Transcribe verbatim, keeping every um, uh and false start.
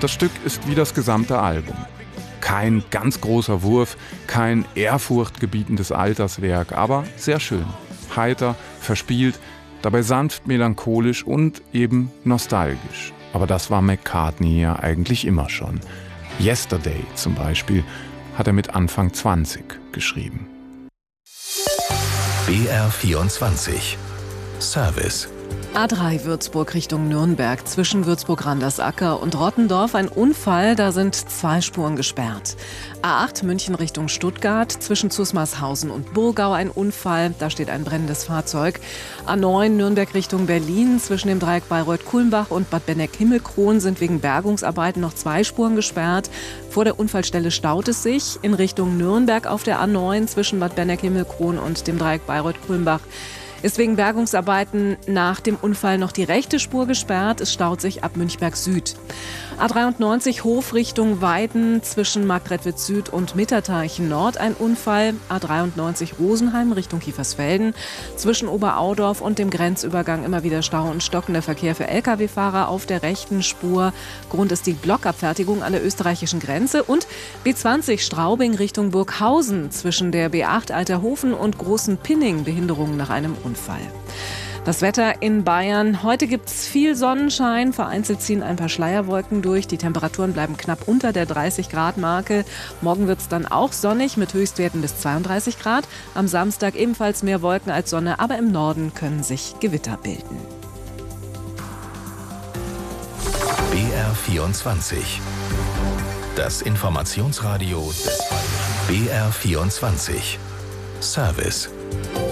Das Stück ist wie das gesamte Album. Kein ganz großer Wurf, kein ehrfurchtgebietendes Alterswerk, aber sehr schön. Heiter, verspielt, dabei sanft melancholisch und eben nostalgisch. Aber das war McCartney ja eigentlich immer schon. Yesterday zum Beispiel hat er mit Anfang zwanzig geschrieben. B R vierundzwanzig Service. A drei Würzburg Richtung Nürnberg, zwischen Würzburg-Randersacker und Rottendorf ein Unfall, da sind zwei Spuren gesperrt. A acht München Richtung Stuttgart, zwischen Zusmarshausen und Burgau ein Unfall, da steht ein brennendes Fahrzeug. A neun Nürnberg Richtung Berlin, zwischen dem Dreieck Bayreuth-Kulmbach und Bad Benneck-Himmelkron sind wegen Bergungsarbeiten noch zwei Spuren gesperrt. Vor der Unfallstelle staut es sich. In Richtung Nürnberg auf der A neun zwischen Bad Benneck-Himmelkron und dem Dreieck Bayreuth-Kulmbach ist wegen Bergungsarbeiten nach dem Unfall noch die rechte Spur gesperrt. Es staut sich ab Münchberg Süd. A dreiundneunzig Hof Richtung Weiden zwischen Marktredwitz Süd und Mitterteichen Nord ein Unfall. A dreiundneunzig Rosenheim Richtung Kiefersfelden. Zwischen Oberaudorf und dem Grenzübergang immer wieder Stau und stockender Verkehr für L K W-Fahrer auf der rechten Spur. Grund ist die Blockabfertigung an der österreichischen Grenze. Und B zwanzig Straubing Richtung Burghausen zwischen der B acht Alterhofen und Großen Pinning Behinderungen nach einem Unfall. Das Wetter in Bayern. Heute gibt es viel Sonnenschein. Vereinzelt ziehen ein paar Schleierwolken durch. Die Temperaturen bleiben knapp unter der dreißig Grad Marke. Morgen wird es dann auch sonnig mit Höchstwerten bis zweiunddreißig Grad. Am Samstag ebenfalls mehr Wolken als Sonne, aber im Norden können sich Gewitter bilden. B R vierundzwanzig. Das Informationsradio des B R vierundzwanzig. Service.